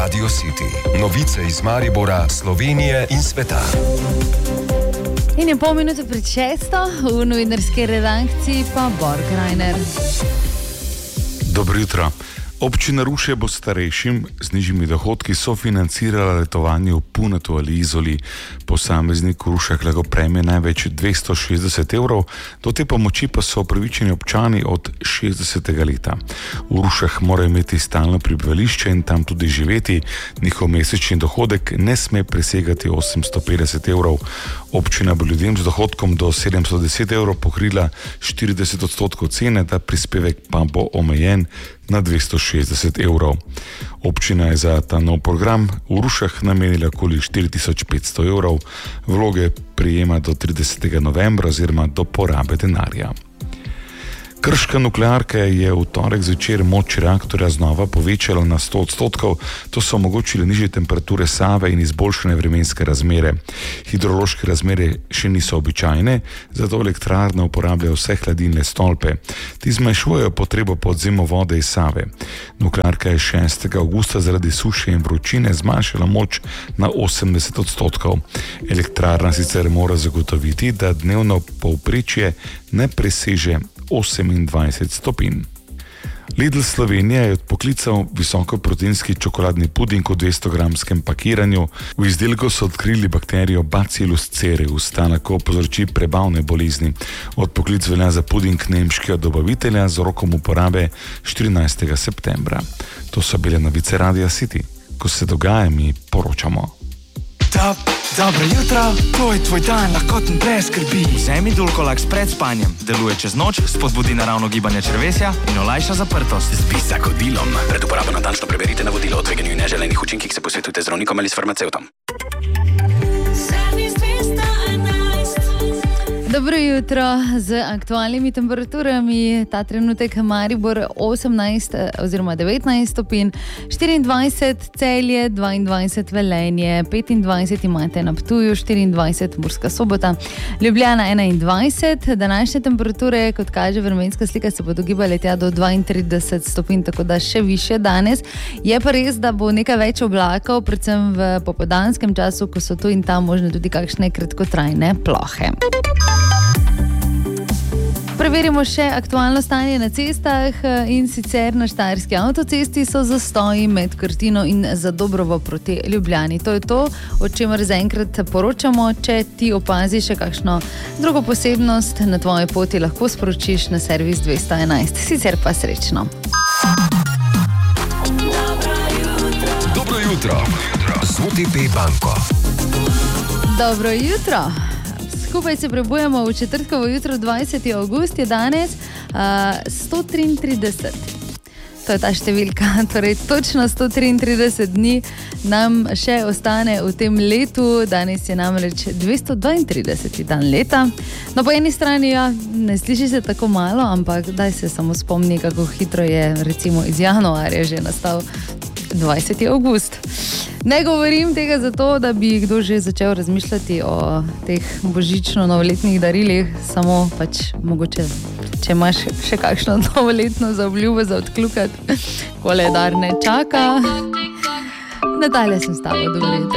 Radio City. Novice iz Maribora, Slovenije in sveta. In je pol minute pred 6, v novinarski redakciji pa Borg Reiner. Dobro jutro. Občina Ruše bo starejšim z nižjimi dohodki sofinancirala letovanje v Punatu ali Izoli. Posameznik v Rušah lahko prejme največ 260 evrov, do te pomoči pa so upravičeni občani od 60. leta. V Rušah morajo imeti stalno prebivališče in tam tudi živeti. Njihov mesečni dohodek ne sme presegati 850 evrov. Občina bo ljudem z dohodkom do 710 evrov pokrila 40% cene, ta prispevek pa bo omejen na 260 evrov. Občina je za ta nov program v Rušah namenila okoli 4500 evrov, vloge prijema do 30. novembra oziroma do porabe denarja. Krška nuklearka je v torek zvečer moč reaktorja znova povečala na 100%, to so omogočile nižje temperature Save in izboljšane vremenske razmere. Hidrološke razmere še niso običajne, zato elektrarna uporablja vse hladilne stolpe. Ti zmanjšujejo potrebo po odvzemu vode iz Save. Nuklearka je 6. avgusta zaradi suše in vročine zmanjšala moč na 80%. Elektrarna sicer mora zagotoviti, da dnevno povprečje ne preseže 28 stopinj. Lidl Slovenija je odpoklical visokoproteinski čokoladni puding v 200-gramskem pakiranju. V izdelku so odkrili bakterijo Bacillus cereus, ta lahko povzroči prebavne bolezni. Odpoklic velja za puding nemškega dobavitelja z rokom uporabe 14. septembra. To so bile novice Radia City. Ko se dogaja, mi poročamo. Dobro jutro, to je tvoj dan, lahkoten brez skrbi. Vzemi Dulcolax pred spanjem. Deluje čez noč, spodbudi naravno gibanje črevesja in olajša zaprtost. Spi za kodilom. Pred uporabo natančno preberite navodilo o tveganju in neželenih učinkih, se posvetujte z zdravnikom ali s farmacevtom. Dobro jutro, z aktualnimi temperaturami. Ta trenutek Maribor 18 oziroma 19 stopinj, 24 Celje, 22 Velenje, 25 imate na Ptuju, 24 Murska Sobota, Ljubljana 21. Današnje temperature, kot kaže vremenska slika, se bodo gibale tja do 32 stopinj, tako da še više danes. Je pa res, da bo nekaj več oblakov, predvsem v popoldanskem času, ko so tu in tam možne tudi kakšne kratkotrajne plohe. Preverimo še aktualno stanje na cestah in sicer na Štajerski avtocesti so zastoji med Krtino in Zadobrovo proti Ljubljani. To je to, o čemer zaenkrat poročamo. Če ti opaziš še kakšno drugo posebnost na tvoji poti, lahko sporočiš na servis 211. Sicer pa srečno. Dobro jutro. Z OTP banko. Dobro jutro. Skupaj se prebujamo v četrtkovo jutro, 20. avgust je danes, 133. To je ta številka, torej točno 133 dni nam še ostane v tem letu. Danes je namreč 232. dan leta. No, po eni strani, ja, ne sliši se tako malo, ampak daj se samo spomni, kako hitro je recimo iz januarja že nastal 20. avgust. Ne govorim tega zato, da bi kdo že začel razmišljati o teh božično-novoletnih darilih, samo pač mogoče, če imaš še kakšno novoletno zaobljubo za odkljukati, koledar ne čaka. Nadalje sem s tabo, dobro jutro.